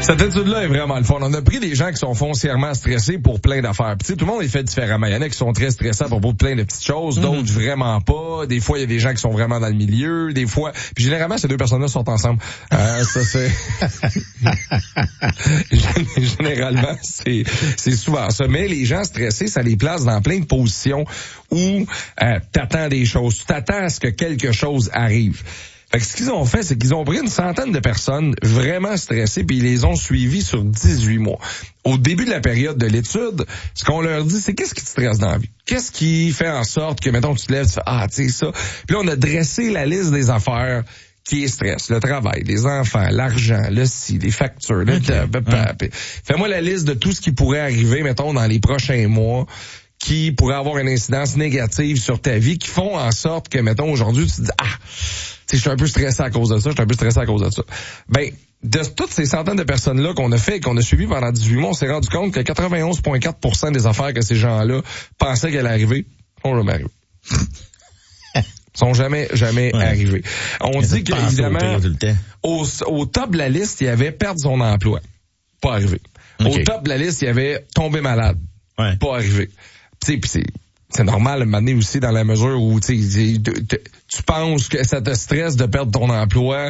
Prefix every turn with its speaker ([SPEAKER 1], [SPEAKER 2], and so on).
[SPEAKER 1] Cette étude-là est vraiment le fun. On a pris des gens qui sont foncièrement stressés pour plein d'affaires. Puis, tu sais, tout le monde est fait différemment. Il y en a qui sont très stressés à propos de plein de petites choses, d'autres vraiment pas. Des fois, il y a des gens qui sont vraiment dans le milieu. Des fois, puis généralement, ces deux personnes-là sont ensemble. Ça, c'est... Généralement, c'est souvent ça. Mais les gens stressés, ça les place dans plein de positions où t'attends des choses. Tu t'attends à ce que quelque chose arrive. Fait que ce qu'ils ont fait, c'est qu'ils ont pris une centaine de personnes vraiment stressées puis ils les ont suivies sur 18 mois. Au début de la période de l'étude, ce qu'on leur dit, c'est qu'est-ce qui te stresse dans la vie? Qu'est-ce qui fait en sorte que, mettons, tu te lèves, tu fais, tu sais ça. Puis là, on a dressé la liste des affaires qui est stress. Le travail, les enfants, l'argent, le ci, les factures, le Fais-moi la liste de tout ce qui pourrait arriver, mettons, dans les prochains mois, qui pourrait avoir une incidence négative sur ta vie, qui font en sorte que, mettons, aujourd'hui, tu te dis, je suis un peu stressé à cause de ça, Ben, de toutes ces centaines de personnes-là qu'on a fait et qu'on a suivies pendant 18 mois, on s'est rendu compte que 91,4% des affaires que ces gens-là pensaient qu'elles allaient arriver sont jamais arrivées. Sont jamais arrivées. On dit qu'évidemment, au top de la liste, il y avait perdre son emploi. Pas arrivé. Okay. Au top de la liste, il y avait tomber malade. Ouais. Pas arrivé. Puis c'est normal de m'amener aussi dans la mesure où tu penses que ça te stresse de perdre ton emploi.